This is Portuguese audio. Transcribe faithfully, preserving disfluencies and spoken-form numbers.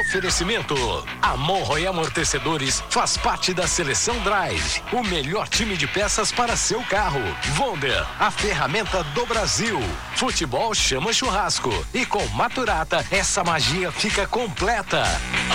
Oferecimento. A Monroe Amortecedores faz parte da Seleção Drive, o melhor time de peças para seu carro. Wonder, a ferramenta do Brasil. Futebol chama churrasco. E com Maturata, essa magia fica completa.